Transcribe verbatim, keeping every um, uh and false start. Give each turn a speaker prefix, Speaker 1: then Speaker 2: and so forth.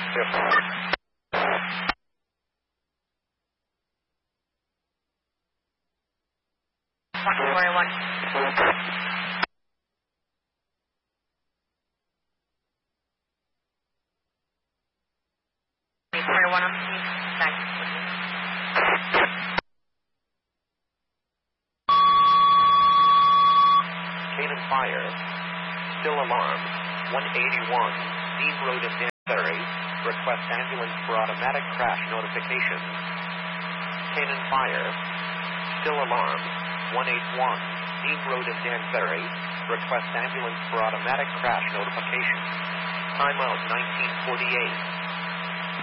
Speaker 1: Category one. Category one on scene. Thanks.
Speaker 2: Canaan Fire. Still alarmed. one eighty-one. Dean Road in Danbury. Request ambulance for automatic crash notification. Canaan Fire. Still alarmed. one eighty-one. Dean Road in Danbury. Request ambulance for automatic crash notification. Time out nineteen forty-eight.